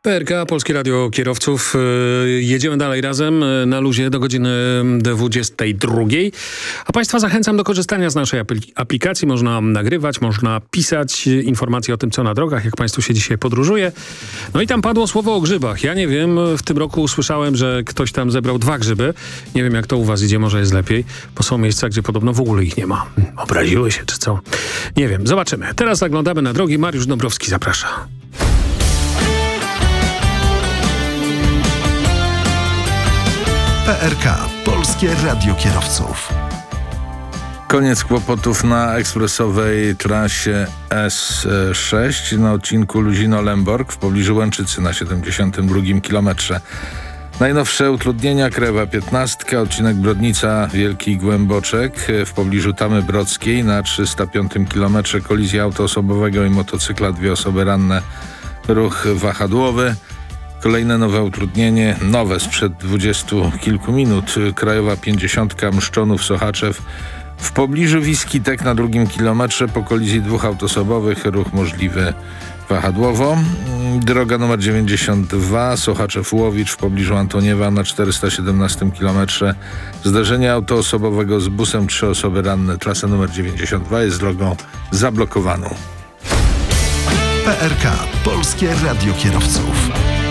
PRK, Polskie Radio Kierowców. Jedziemy dalej razem na luzie do godziny 22. A Państwa zachęcam do korzystania z naszej aplikacji. Można nagrywać, można pisać informacje o tym, co na drogach, jak Państwu się dzisiaj podróżuje. No i tam padło słowo o grzybach. Ja nie wiem, w tym roku usłyszałem, że ktoś tam zebrał 2 grzyby. Nie wiem, jak to u Was idzie, może jest lepiej, bo są miejsca, gdzie podobno w ogóle ich nie ma. Obraziły się, czy co? Nie wiem, zobaczymy. Teraz zaglądamy na drogi. Mariusz Dąbrowski zaprasza. PRK, Polskie Radio Kierowców. Koniec kłopotów na ekspresowej trasie S6 na odcinku Luzino-Lęborg w pobliżu Łęczycy na 72 kilometrze. Najnowsze utrudnienia: Krajowa 15, odcinek Brodnica-Wielki Głęboczek w pobliżu Tamy Brodzkiej na 305 kilometrze, kolizja auto osobowego i motocykla, 2 osoby ranne, ruch wahadłowy. Kolejne nowe utrudnienie, nowe sprzed 20 kilku minut, Krajowa 50, Mszczonów-Sochaczew w pobliżu Wiskitek na 2 kilometrze po kolizji 2 autosobowych, ruch możliwy wahadłowo. Droga numer 92, Sochaczew-Łowicz w pobliżu Antoniewa na 417 kilometrze, zderzenie autoosobowego z busem, 3 osoby ranne. Trasa numer 92 jest drogą zablokowaną. PRK, Polskie Radio Kierowców.